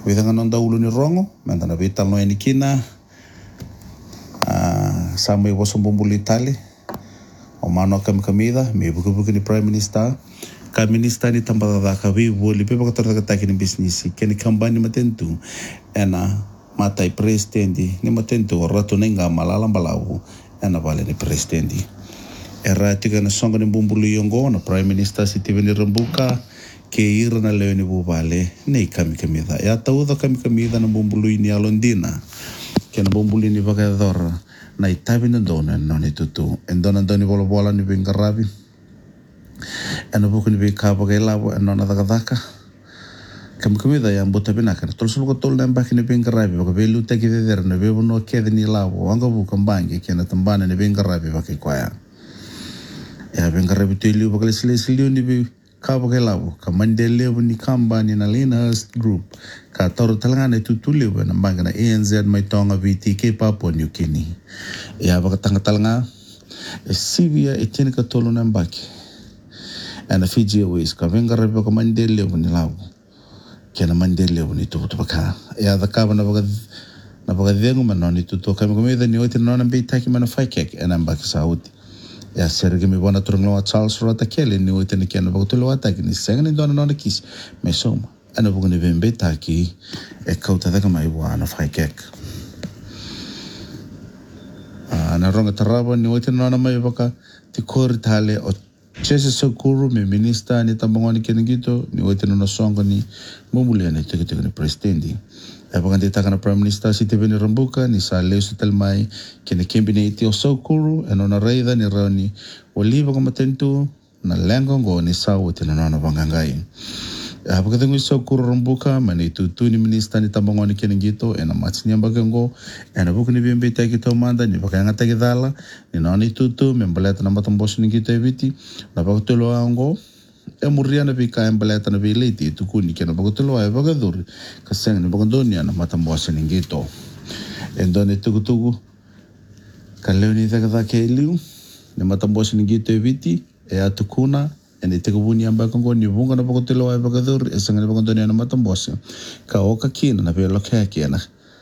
Withanga nonda ulu ni rongo, mentana vital no enikina, sama i waso bumbuli tali, o mano kamida, me buku ni Prime Minister, ka minister ni tambada ka vi woli pe bakator ka taki ni business, keni kambani matentu, ena matai presidendi, ni matentu rato nenga malala balau, ena vale ni presidendi. Era tiga na songa ni bumbuli yongo, na Prime Minister si tiveni rambuka, ke ira na leo ni bubale nei kamida ya tauda kamida na bumbului ni alondina ke na bumbului ni vakadora na itabi na dona no ni tutu endona doni bola ni bingarabi ena buku ni bika bagelawo ena na dakadaka kamida ya mbota binaka tolso ko tol na mbaki ni bingarabi baka belu tagi der na bebo no kede ni lawo anga buka mbangi ke na tambana ni bingarabi baka kwaya ya bingarabi tuli baka lesli ni bi kabo ke labo ka mandele ni kamba ni na Lena Group ka toro talanga tutule na mbanga na ANZ mai tonga VTK Papua New Guinea ya baka tanga talanga Sivia etene ka tolo na mbaki ana Fiji Airways ka venga rebe ka mandele ni labo ke na mandele ni tutu baka ya da kaba na baka dengu manoni tutu ka me ni oti na na mbitaki mana faikek ana mbaki Saudi ya serge mi bona turnglo Charles Rota Kelly ni wote ni kiana bakutulo ataki ni sengani dona nona kis me soma ana buguni bembe taki e kauta daga mai wana faikek ana ronga taraba ni wote nona mai baka ti kori tale o chese sokuru me minister ni tambangwani kenigito ni wote nona songa ni mumuli ni tiki ni presidendi baka ndi taka na Prime Minister si teveni rambuka ni sa leo sa talmai kene cabinet o sokuru na reida ni rauni oliva ko matentu na lengo ngo ni sa wote na nona bangangai baka tengu sokuru rambuka mani tutu ni minister ni tambangwani kenigito na matsinya bagango buku ni bembe taki to manda ni baka ngata gidala ni noni tutu membaleta na matambosi ni gito eviti na baka tulo ango muriana bika embaleta na bileti tukuni kena bagutulo ay bagaduri kaseng ni bagandonia na matambosa ningito endone tugu kaleni daga ke liu ni matambosa ningito eviti atukuna ene tegubuni amba kongo ni bunga na bagutulo ay bagaduri eseng ni bagandonia na matambosa ka oka kina na pelo kena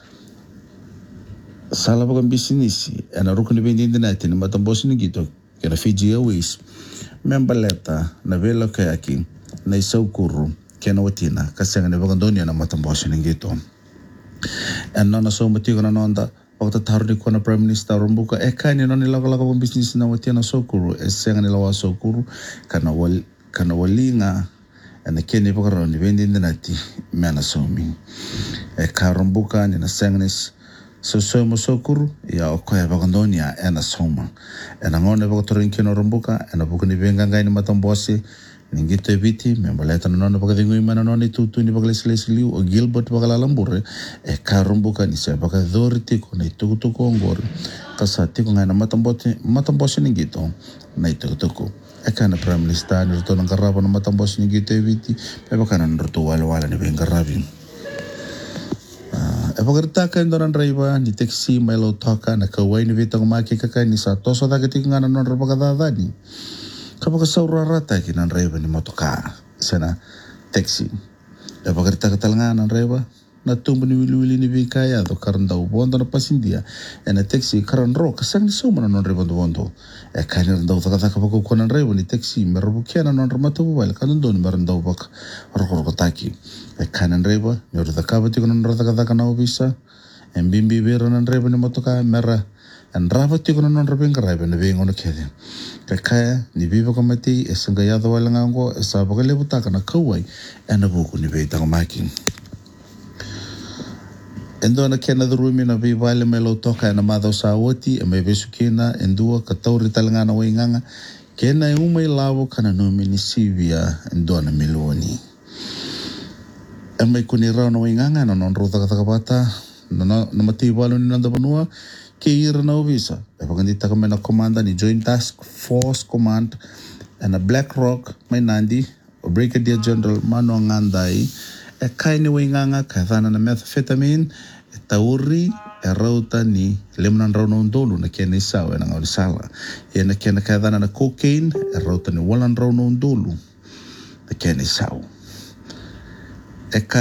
sala bagan bisinisi ana rukuni bendinde na ni matambosa ningito kena Fiji Airways membaleta na velo kayaki na isaukuru kena watina kasenga ne bagandonia na matambosa ningito na so matigo na nonda wakta tarudi kwa na Prime Minister rumbuka kani noni laga business na watina sokuru esenga ne lawa sokuru kana walinga na kene bakaro ni vendi nati mena somi ka rumbuka ni na sengnes so mosokuru ya okoya bagandonia soma ngone bagatorin kino rumbuka buku ni venga ngai ni matambosi ningito eviti membaleta nono bagadingu imana noni tutu ni bagaleslesliu o Gilbert bagalalambure ka rumbuka ni se bagadoriti ko na tutu ko ngor kasati ko ngai na matambosi ningito na tutu kana Prime Minister ni ruto ngaraba na matambosi ningito eviti bebakana nruto wala ni venga rabi Epagertaka ndoran raiba ni taxi mailo toka na kawai ni vitang maki kaka ni sa toso daga tingana non rapakadadani. Kapag saura rata kinan raiba ni motoka sana taxi. Epagertaka talanga nan raiba na tumbo ni wili ni bikaya do karanda ubondo na pasindia na taxi karan ro kasang ni suma non raiba do bondo. Kanin daw taka kapag kunan raiba ni taxi merubukia na non ramata bubal kanon don merendaw bak rokotaki. Kanan reba nyoru takabati konon rata na obisa bimbi bero nan reba ni motoka mera ravati konon non reba ngaraiba na bengo na kede kaya ni biba kamati esanga yado wala ngango esaba kale butaka na kawai buku ni beita kamaki endo na kena durumi na biba ale melo toka na madao sawati me besukina endua katauri talanga na wainganga kena umay lawo kana no minisivia endo na miloni mai kuni rau na wainganga na non rota katakapata na matibalo ni nanda banua ke ira na obisa pagandita kami na komanda ni Joint Task Force Command na Black Rock may nandi o Brigadier General Mano Nganday kay ni wainganga kathana na methamphetamine tauri rauta ni lemnan rau na undolo na kena isawa na ngaulisala na kena kathana na cocaine rauta ni walan rau na undolo na kena isawa